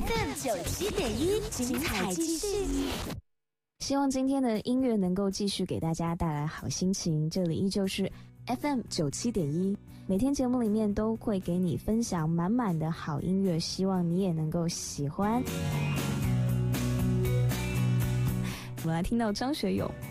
FM97.1，精彩继续。 希望今天的音乐能够继续给大家带来好心情。这里依旧是 FM97.1，每天节目里面都会给你分享满满的好音乐，希望你也能够喜欢。我们来听到张学友